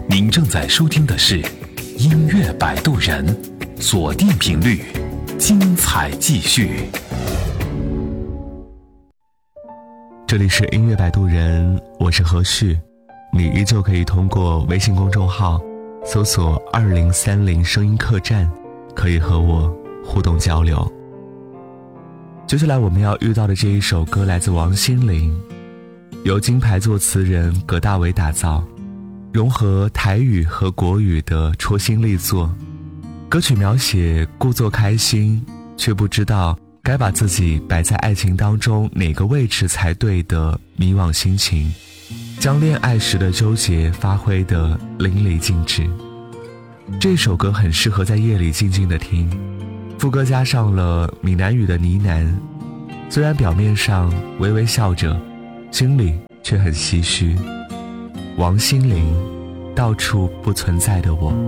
您正在收听的是音乐摆渡人，锁定频率，精彩继续。 这里是音乐摆渡人，我是何旭，你依旧可以通过微信公众号搜索2030声音客栈，可以和我互动交流。接下来我们要遇到的这一首歌来自王心凌，由金牌作词人葛大为打造，融合台语和国语的戳心力作。歌曲描写故作开心却不知道该把自己摆在爱情当中哪个位置才对的迷惘心情，将恋爱时的纠结发挥得淋漓尽致。这首歌很适合在夜里静静的听，副歌加上了闽南语的呢喃，虽然表面上微微笑着，心里却很唏嘘。王心凌，到处不存在的我。